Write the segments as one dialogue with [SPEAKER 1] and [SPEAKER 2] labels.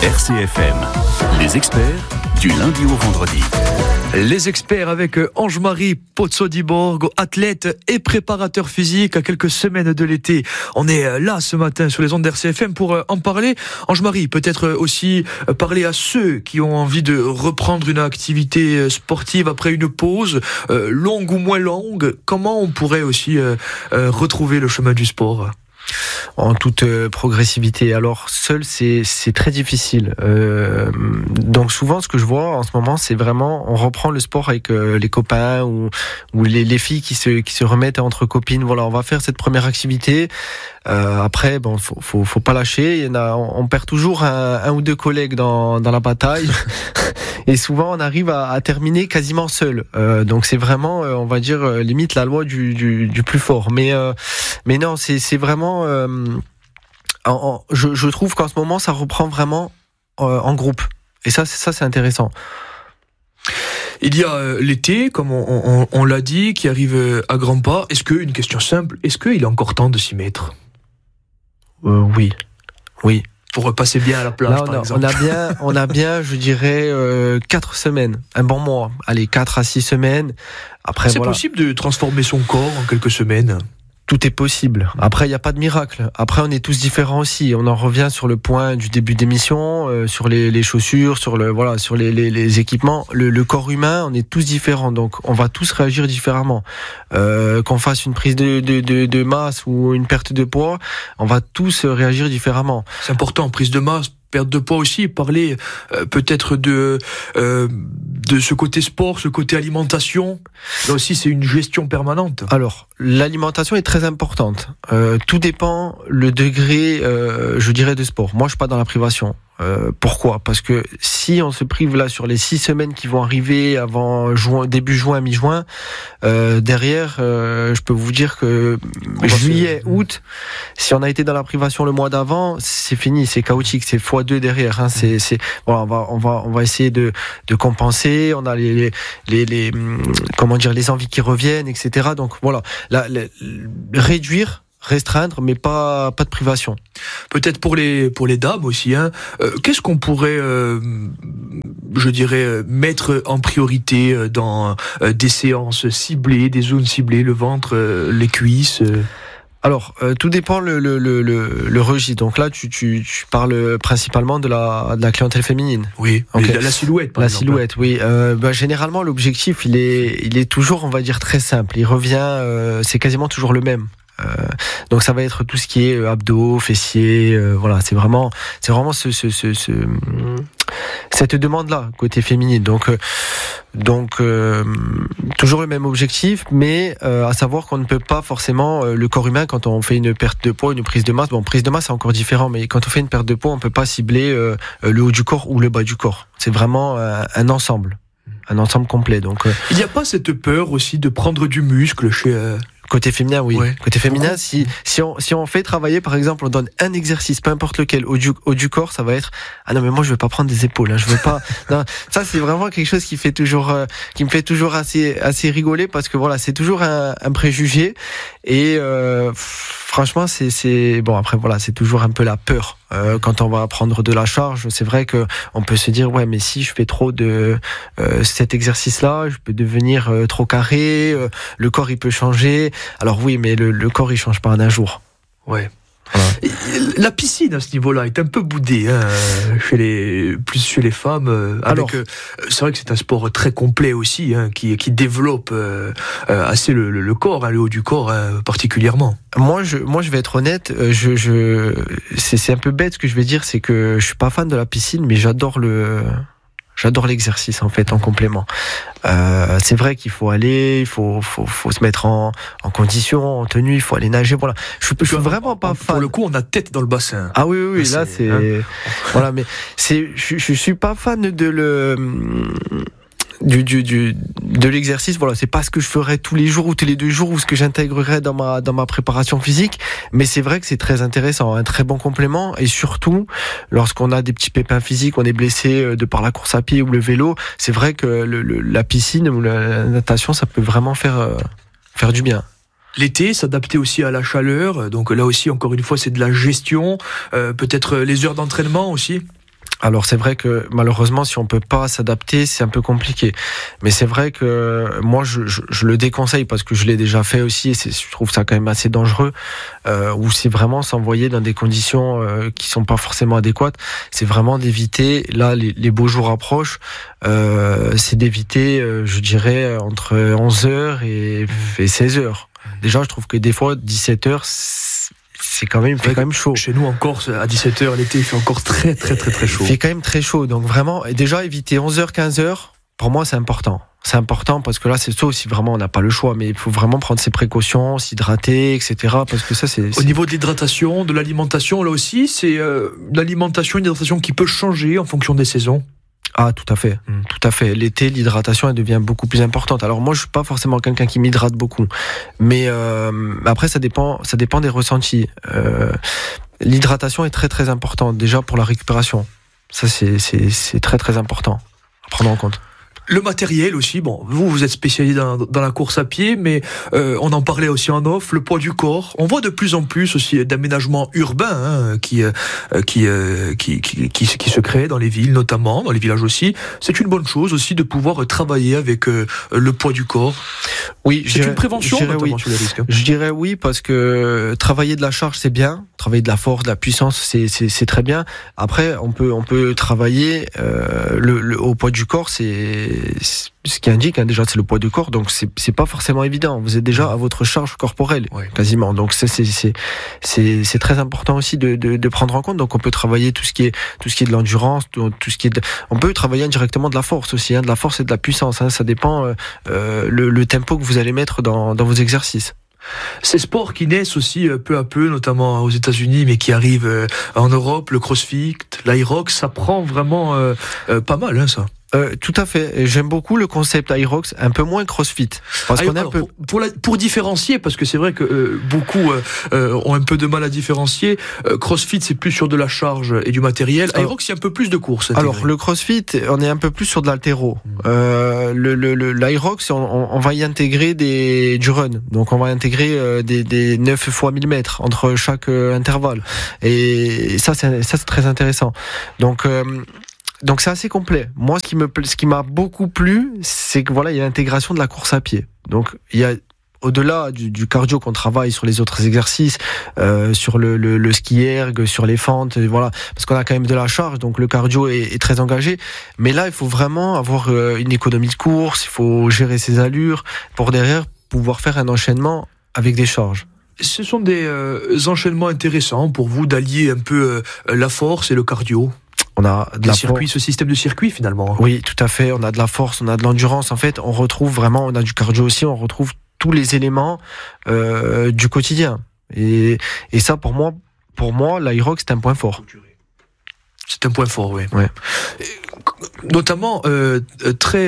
[SPEAKER 1] RCFM, les experts du lundi au vendredi.
[SPEAKER 2] Les experts avec Ange-Marie Pozzo-di-Borgo, athlète et préparateur physique à quelques semaines de l'été. On est là ce matin sur les ondes d'RCFM pour en parler. Ange-Marie, peut-être aussi parler à ceux qui ont envie de reprendre une activité sportive après une pause, longue ou moins longue. Comment on pourrait aussi retrouver le chemin du sport ?
[SPEAKER 3] En toute progressivité. Alors seul c'est très difficile. Donc souvent ce que je vois en ce moment c'est vraiment on reprend le sport avec les copains ou les filles qui se remettent entre copines. Voilà, on va faire cette première activité. Après bon faut pas lâcher. Il y en a, on perd toujours un ou deux collègues dans la bataille. Et souvent on arrive à terminer quasiment seul. Donc c'est vraiment on va dire limite la loi du plus fort. Mais non c'est vraiment je trouve qu'en ce moment ça reprend vraiment en groupe et ça c'est intéressant.
[SPEAKER 2] Il y a l'été, comme on l'a dit, qui arrive à grands pas. Une question simple, est-ce qu'il est encore temps de s'y mettre ?
[SPEAKER 3] Oui.
[SPEAKER 2] Pour repasser bien à la plage,
[SPEAKER 3] là,
[SPEAKER 2] par exemple.
[SPEAKER 3] On a bien, je dirais, 4 semaines, un bon mois. Allez, 4 à 6 semaines. Après,
[SPEAKER 2] c'est possible de transformer son corps en quelques semaines ?
[SPEAKER 3] Tout est possible. Après, il n'y a pas de miracle. Après, on est tous différents aussi. On en revient sur le point du début d'émission, sur les chaussures, sur les équipements. Le corps humain, on est tous différents. Donc, on va tous réagir différemment. Qu'on fasse une prise de masse ou une perte de poids, on va tous réagir différemment.
[SPEAKER 2] C'est important, prise de masse, perte de poids aussi, parler peut-être de ce côté sport, ce côté alimentation. Là aussi, c'est une gestion permanente.
[SPEAKER 3] Alors, l'alimentation est très importante. Tout dépend le degré, je dirais, de sport. Moi, je suis pas dans la privation. Pourquoi ? Parce que si on se prive là sur les 6 semaines qui vont arriver avant début juin, mi-juin, derrière, je peux vous dire que juillet, août, si on a été dans la privation le mois d'avant, c'est fini, c'est chaotique, c'est x2 derrière. Hein, voilà, on va essayer de compenser. On a les envies qui reviennent, etc. Donc voilà, restreindre, mais pas de privation.
[SPEAKER 2] Peut-être pour les dames aussi. Hein. Qu'est-ce qu'on pourrait, mettre en priorité dans des séances ciblées, des zones ciblées, le ventre, les cuisses
[SPEAKER 3] Alors, tout dépend le registre. Donc là, tu parles principalement de la clientèle féminine.
[SPEAKER 2] Oui, okay. La silhouette, par exemple. La silhouette,
[SPEAKER 3] oui. Généralement, l'objectif, il est toujours, on va dire, très simple. Il revient, c'est quasiment toujours le même. Donc ça va être tout ce qui est abdos, fessiers, voilà, c'est vraiment cette demande-là côté féminine. Donc toujours le même objectif, mais à savoir qu'on ne peut pas forcément le corps humain quand on fait une perte de poids, une prise de masse. Bon, prise de masse c'est encore différent, mais quand on fait une perte de poids, on peut pas cibler le haut du corps ou le bas du corps. C'est vraiment un ensemble complet. Donc
[SPEAKER 2] il n'y a pas cette peur aussi de prendre du muscle chez
[SPEAKER 3] côté féminin, oui. Ouais. Côté féminin, si on fait travailler, par exemple, on donne un exercice, peu importe lequel, au du corps, ça va être ah non mais moi je veux pas prendre des épaules, hein, je veux pas. Non, ça c'est vraiment quelque chose qui me fait toujours assez rigoler parce que voilà c'est toujours un préjugé et franchement c'est bon après voilà c'est toujours un peu la peur quand on va prendre de la charge. C'est vrai que on peut se dire ouais mais si je fais trop de cet exercice-là, je peux devenir trop carré, le corps il peut changer. Alors oui, mais le corps il change pas en un jour.
[SPEAKER 2] Ouais. Voilà. La piscine à ce niveau-là est un peu boudée chez les femmes. Alors, c'est vrai que c'est un sport très complet aussi, qui développe assez le corps, le haut du corps particulièrement.
[SPEAKER 3] Moi, je vais être honnête. C'est un peu bête ce que je vais dire, c'est que je suis pas fan de la piscine, mais j'adore l'exercice en fait en complément. C'est vrai qu'il faut aller, il faut se mettre en condition, en tenue, il faut aller nager. Voilà, je suis vraiment pas fan.
[SPEAKER 2] Pour le coup, on a tête dans le bassin.
[SPEAKER 3] Ah oui, là c'est voilà, mais je suis pas fan de l'exercice. Voilà, c'est pas ce que je ferais tous les jours ou tous les 2 jours ou ce que j'intégrerais dans ma préparation physique, mais c'est vrai que c'est très intéressant, un très bon complément. Et surtout lorsqu'on a des petits pépins physiques, on est blessé de par la course à pied ou le vélo, c'est vrai que la piscine ou la natation ça peut vraiment faire du bien.
[SPEAKER 2] L'été, s'adapter aussi à la chaleur, donc là aussi encore une fois c'est de la gestion, peut-être les heures d'entraînement aussi.
[SPEAKER 3] Alors c'est vrai que malheureusement si on peut pas s'adapter c'est un peu compliqué, mais c'est vrai que moi je le déconseille parce que je l'ai déjà fait aussi et je trouve ça quand même assez dangereux, où c'est vraiment s'envoyer dans des conditions qui sont pas forcément adéquates. C'est vraiment d'éviter, là les beaux jours approchent, c'est d'éviter je dirais entre 11h et 16h. Déjà je trouve que des fois 17h c'est quand même, il fait quand même chaud.
[SPEAKER 2] Chez nous, en Corse, à 17h, l'été, il fait encore très, très, très, très chaud.
[SPEAKER 3] Il fait quand même très chaud. Donc vraiment, déjà, éviter 11h, 15h, pour moi, c'est important. C'est important parce que là, c'est ça aussi, vraiment, on n'a pas le choix. Mais il faut vraiment prendre ses précautions, s'hydrater, etc. Parce que ça, c'est...
[SPEAKER 2] Au niveau de l'hydratation, de l'alimentation, là aussi, c'est l'alimentation, une hydratation qui peut changer en fonction des saisons.
[SPEAKER 3] Ah, tout à fait. Tout à fait. L'été, l'hydratation, elle devient beaucoup plus importante. Alors moi, je suis pas forcément quelqu'un qui m'hydrate beaucoup, mais après, ça dépend des ressentis. L'hydratation est très très importante déjà pour la récupération. Ça, c'est très très important à prendre en compte.
[SPEAKER 2] Le matériel aussi, bon, vous êtes spécialisé dans la course à pied, mais on en parlait aussi en off, le poids du corps. On voit de plus en plus aussi d'aménagements urbains qui se créent dans les villes, notamment dans les villages aussi. C'est une bonne chose aussi de pouvoir travailler avec le poids du corps.
[SPEAKER 3] Oui,
[SPEAKER 2] c'est une prévention notamment sur les risques.
[SPEAKER 3] Je dirais oui parce que travailler de la charge c'est bien, travailler de la force, de la puissance c'est très bien. Après on peut travailler au poids du corps, c'est ce qui indique déjà c'est le poids du corps, donc c'est pas forcément évident. Vous êtes déjà à votre charge corporelle quasiment, donc c'est très important aussi de prendre en compte. Donc on peut travailler tout ce qui est de l'endurance, on peut travailler indirectement de la force aussi, de la force et de la puissance. Ça dépend le tempo que vous allez mettre dans vos exercices.
[SPEAKER 2] Ces sports qui naissent aussi peu à peu, notamment aux États-Unis, mais qui arrivent en Europe, le CrossFit, l'Aerox, ça prend vraiment pas mal, ça.
[SPEAKER 3] Tout à fait. J'aime beaucoup le concept Aerox, un peu moins CrossFit. Parce qu'on est un peu...
[SPEAKER 2] pour différencier, parce que c'est vrai que beaucoup ont un peu de mal à différencier. CrossFit, c'est plus sur de la charge et du matériel. Aerox, il y a un peu plus de courses.
[SPEAKER 3] Alors, le CrossFit, on est un peu plus sur de l'haltéro. L'Aerox, on va y intégrer du run. Donc, on va intégrer des 9 fois 1000 mètres entre chaque intervalle. Et ça, c'est très intéressant. Donc c'est assez complet. Moi, ce qui m'a beaucoup plu, c'est que voilà, il y a l'intégration de la course à pied. Donc il y a au-delà du cardio qu'on travaille sur les autres exercices, sur le ski erg, sur les fentes, voilà, parce qu'on a quand même de la charge, donc le cardio est très engagé. Mais là, il faut vraiment avoir une économie de course, il faut gérer ses allures pour derrière pouvoir faire un enchaînement avec des charges.
[SPEAKER 2] Ce sont des enchaînements intéressants pour vous d'allier un peu la force et le cardio.
[SPEAKER 3] On a de la
[SPEAKER 2] force. Ce système de circuit finalement.
[SPEAKER 3] Oui, tout à fait. On a de la force, on a de l'endurance. En fait, on retrouve vraiment, on a du cardio aussi. On retrouve tous les éléments du quotidien. Et ça, pour moi, l'Aerox, c'est un point fort.
[SPEAKER 2] C'est un point fort, oui.
[SPEAKER 3] Ouais.
[SPEAKER 2] Notamment très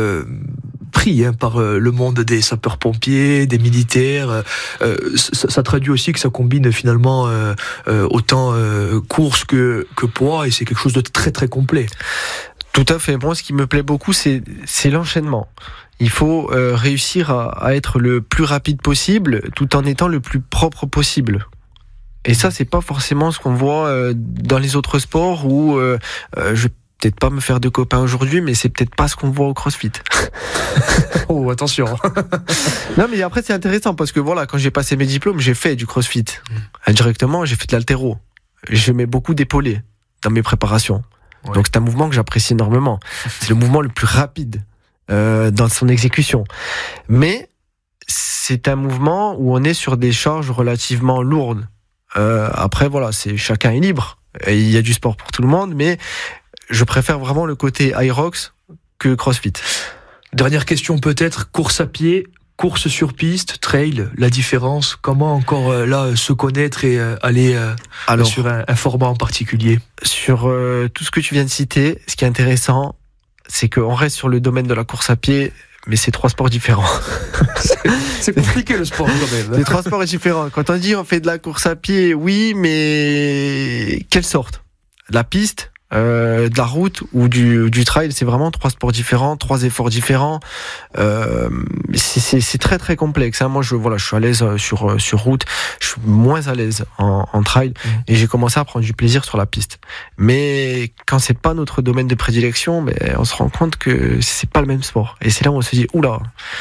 [SPEAKER 2] pris par le monde des sapeurs-pompiers, des militaires. Ça traduit aussi que ça combine finalement autant course que poids, et c'est quelque chose de très très complet.
[SPEAKER 3] Tout à fait. Moi, ce qui me plaît beaucoup, c'est l'enchaînement. Il faut réussir à être le plus rapide possible, tout en étant le plus propre possible. Et ça, c'est pas forcément ce qu'on voit dans les autres sports où je vais peut-être pas me faire de copains aujourd'hui, mais c'est peut-être pas ce qu'on voit au CrossFit.
[SPEAKER 2] Oh, attention.
[SPEAKER 3] Non, mais après, c'est intéressant parce que voilà, quand j'ai passé mes diplômes, j'ai fait du CrossFit. Indirectement, j'ai fait de l'haltéro. Je mets beaucoup d'épaulés dans mes préparations. Ouais. Donc, c'est un mouvement que j'apprécie énormément. C'est le mouvement le plus rapide dans son exécution. Mais c'est un mouvement où on est sur des charges relativement lourdes. Après, voilà, chacun est libre. Et il y a du sport pour tout le monde, mais je préfère vraiment le côté Aerox que CrossFit.
[SPEAKER 2] Dernière question peut-être, course à pied, course sur piste, trail, la différence, comment encore là se connaître et aller sur un format en particulier? Sur
[SPEAKER 3] tout ce que tu viens de citer, ce qui est intéressant, c'est qu'on reste sur le domaine de la course à pied, mais c'est 3 sports différents.
[SPEAKER 2] C'est compliqué le sport quand même.
[SPEAKER 3] C'est 3 sports différents. Quand on dit on fait de la course à pied, oui, mais quelle sorte? La piste, de la route ou du trail, c'est vraiment 3 sports différents, 3 efforts différents. C'est très très complexe. Moi, je suis à l'aise sur route. Je suis moins à l'aise en trail et j'ai commencé à prendre du plaisir sur la piste. Mais quand c'est pas notre domaine de prédilection, on se rend compte que c'est pas le même sport. Et c'est là où on se dit oula,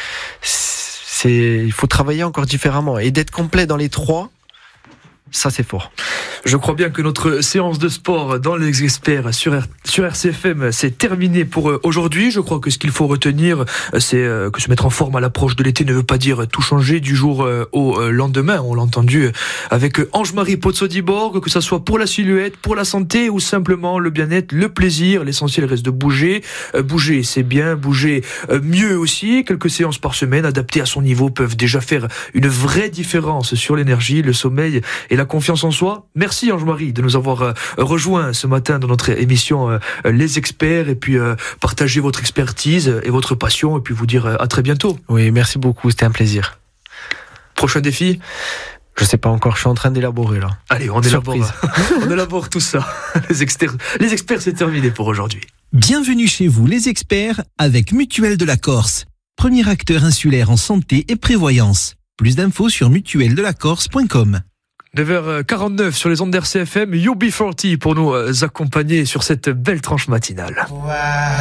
[SPEAKER 3] il faut travailler encore différemment et d'être complet dans les 3. Ça, c'est fort.
[SPEAKER 2] Je crois bien que notre séance de sport dans les experts sur RCFM, c'est terminé pour aujourd'hui. Je crois que ce qu'il faut retenir, c'est que se mettre en forme à l'approche de l'été ne veut pas dire tout changer du jour au lendemain. On l'a entendu avec Ange-Marie Pozzo-Di-Borg, que ça soit pour la silhouette, pour la santé ou simplement le bien-être, le plaisir. L'essentiel reste de bouger. Bouger, c'est bien. Bouger mieux aussi. Quelques séances par semaine adaptées à son niveau peuvent déjà faire une vraie différence sur l'énergie, le sommeil et la confiance en soi. Merci Ange-Marie de nous avoir rejoints ce matin dans notre émission Les Experts et puis partager votre expertise et votre passion et puis vous dire à très bientôt.
[SPEAKER 3] Oui, merci beaucoup, c'était un plaisir.
[SPEAKER 2] Prochain défi ?
[SPEAKER 3] Je sais pas encore, je suis en train d'élaborer là.
[SPEAKER 2] Allez, on élabore tout ça. Les experts, c'est terminé pour aujourd'hui.
[SPEAKER 4] Bienvenue chez vous les experts avec Mutuelle de la Corse, premier acteur insulaire en santé et prévoyance. Plus d'infos sur mutueldelacorse.com.
[SPEAKER 2] 9h49 sur les ondes d'RCFM, UB40 pour nous accompagner sur cette belle tranche matinale.